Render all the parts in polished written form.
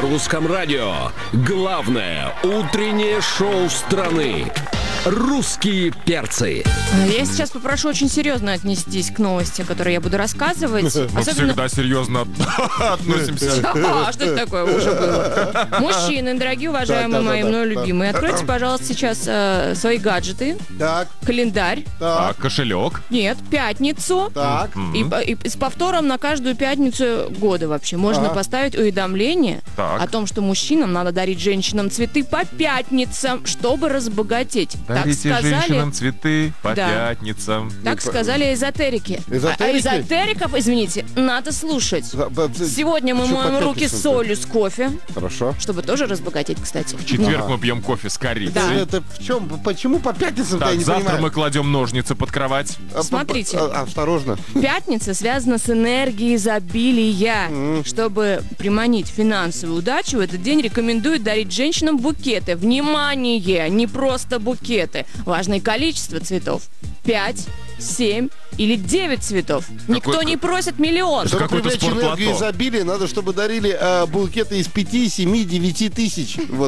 русском радио. Главное утреннее шоу страны. «Русские перцы». Я сейчас попрошу очень серьезно отнестись к новости, которые я буду рассказывать. Мы всегда серьезно относимся. А что это такое уже было? Мужчины, дорогие, уважаемые мои, мной любимые, откройте, пожалуйста, сейчас свои гаджеты. Так, Календарь. Так, кошелек. Нет, пятницу. так. И с повтором на каждую пятницу года вообще можно поставить уведомление Так. о том, что мужчинам надо дарить женщинам цветы по пятницам, чтобы разбогатеть. Дарите женщинам цветы по Да. пятницам. Так сказали эзотерики. Эзотерики? А эзотериков, извините, надо слушать. Сегодня мы Чё моем по руки пятницам-то? солью с кофе, Хорошо. чтобы тоже разбогатеть, кстати. В четверг мы пьем кофе с корицей. Да. Это в чем? Почему по пятницам я Так, не завтра понимаю? мы кладем ножницы под кровать. Смотрите. Осторожно. Пятница связана с энергией изобилия. Чтобы приманить финансовую удачу, в этот день рекомендуют дарить женщинам букеты. Внимание! Не просто букеты. Важное количество цветов. 5, 7 или 9 цветов. Никто не просит миллион. Чтобы какой-то привлечь спортлото. энергию изобилия, надо, чтобы дарили букеты из 5, 7, 9 тысяч. Вот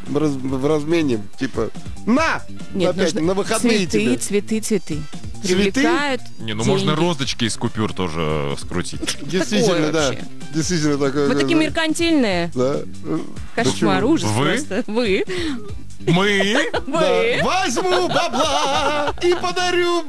в размене. Типа, на! Нет, Опять, нужно на выходные цветы, тебе. цветы. Привлекают Не, ну деньги. можно розочки из купюр тоже скрутить. Действительно, да. вообще? Действительно такое. Вы такие да. меркантильные. Да. Кошмар, ужас Вы? просто. Вы. Мы? Вы. Возьму бабла и подарю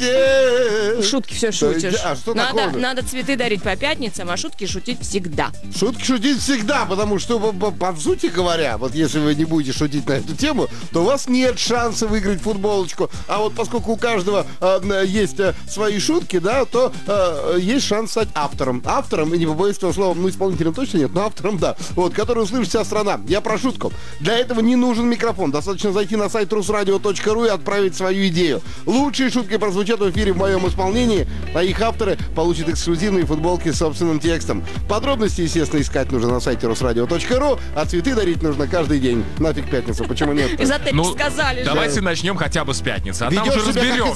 букет. Шутки все шутишь. А что такого? Надо цветы дарить по пятницам, а шутки шутить всегда. Шутки шутить всегда, потому что, по сути говоря, вот если вы не будете шутить на эту тему, то у вас нет шанса выиграть футболочку. А вот поскольку у каждого есть свои шутки, да, то есть шанс стать автором. Автором, и не побоюсь этого слова, ну, исполнителем точно нет, но автором, да. Вот, который услышит вся страна. Я про шутку. Для этого не нужен микрофон. Достаточно зайти на сайт rusradio.ru и отправить свою идею. Лучшие шутки прозвучат в эфире в моем исполнении, а их авторы получат эксклюзивные футболки с собственным текстом. Подробности, естественно, искать нужно на сайте rusradio.ru, а цветы дарить нужно каждый день. Нафиг пятницу, почему нет? Эзотерики Ну, сказали же. давайте начнем хотя бы с пятницы, а там Ведёшь уже себя как разберемся.